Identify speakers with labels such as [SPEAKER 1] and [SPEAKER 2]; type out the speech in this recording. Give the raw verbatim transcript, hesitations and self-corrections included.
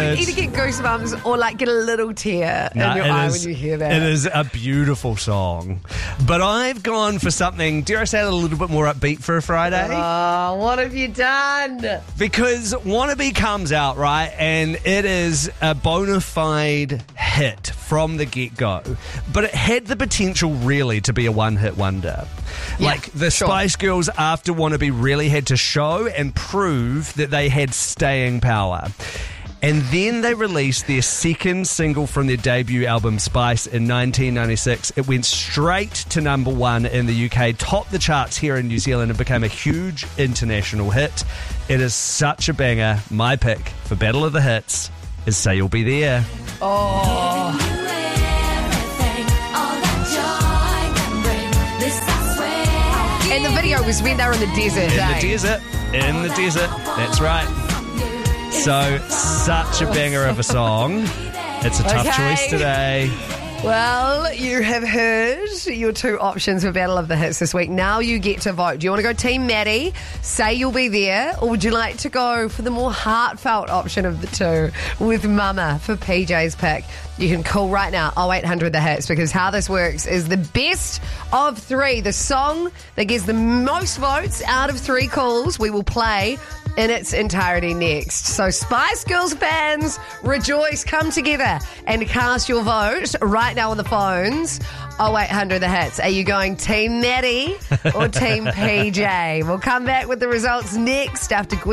[SPEAKER 1] good.
[SPEAKER 2] either get goosebumps or like get a little tear
[SPEAKER 1] No,
[SPEAKER 2] in your
[SPEAKER 1] it
[SPEAKER 2] eye
[SPEAKER 1] is-
[SPEAKER 2] when you hear that.
[SPEAKER 1] It is a beautiful song. But I've gone for something, dare I say, a little bit more upbeat for a Friday.
[SPEAKER 2] Oh, what have you done?
[SPEAKER 1] Because Wannabe comes out, right, and it is a bona fide hit from the get-go. But it had the potential, really, to be a one-hit wonder.
[SPEAKER 2] Yeah,
[SPEAKER 1] like, the
[SPEAKER 2] sure.
[SPEAKER 1] Spice Girls, after Wannabe, really had to show and prove that they had staying power. And then they released their second single from their debut album, Spice, in nineteen ninety-six. It went straight to number one in the U K, topped the charts here in New Zealand, and became a huge international hit. It is such a banger. My pick for Battle of the Hits is Say You'll Be There.
[SPEAKER 2] Oh. And the video was when they were in the desert,
[SPEAKER 1] In
[SPEAKER 2] eh?
[SPEAKER 1] the desert. In the desert. That's right. So, such a banger of a song. It's a tough
[SPEAKER 2] Okay.
[SPEAKER 1] choice today.
[SPEAKER 2] Well, you have heard your two options for Battle of the Hits this week. Now you get to vote. Do you want to go Team Maddie, Say You'll Be There, or would you like to go for the more heartfelt option of the two with Mama for P J's pick? You can call right now, oh eight hundred the hits, because how this works is the best of three. The song that gets the most votes out of three calls, we will play in its entirety next. So Spice Girls fans, rejoice, come together and cast your vote right now on the phones. oh eight hundred the hits. Are you going Team Maddie or Team P J? We'll come back with the results next after Gwen